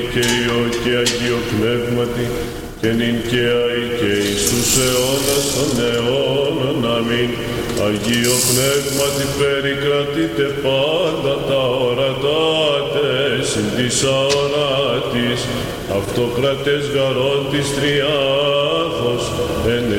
και Υιό και Αγίο Πνεύματι, και νυν και αεί και εις τους αιώνας των αιώνων. Αμήν. Αγίο Πνεύματι, περικρατείτε πάντα τα ορατά συν της αοράτης, αυτοκρατές γαρών της Τριάδος, εν